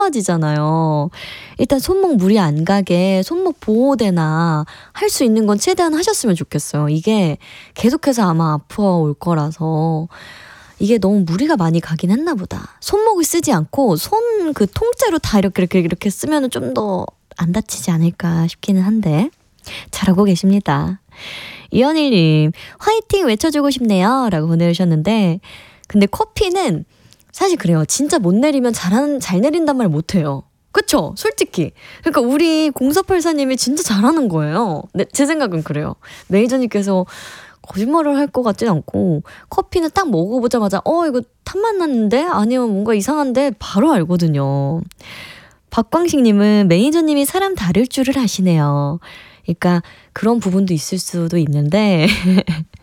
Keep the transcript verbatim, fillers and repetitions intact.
지잖아요. 일단 손목 무리 안 가게 손목 보호대나 할 수 있는 건 최대한 하셨으면 좋겠어요. 이게 계속해서 아마 아파올 거라서 이게 너무 무리가 많이 가긴 했나 보다. 손목을 쓰지 않고 손 그 통째로 다 이렇게 이렇게 이렇게 쓰면은 좀 더 안 다치지 않을까 싶기는 한데 잘하고 계십니다. 이현일님 화이팅 외쳐주고 싶네요 라고 보내주셨는데 근데 커피는 사실 그래요. 진짜 못 내리면 잘하는, 잘 내린단 말 못해요. 그쵸? 솔직히. 그러니까 우리 공사팔사님이 진짜 잘하는 거예요. 네, 제 생각은 그래요. 매니저님께서 거짓말을 할 것 같진 않고 커피는 딱 먹어보자마자 어 이거 탄맛 났는데? 아니면 뭔가 이상한데? 바로 알거든요. 박광식님은 매니저님이 사람 다룰 줄을 아시네요. 그러니까 그런 부분도 있을 수도 있는데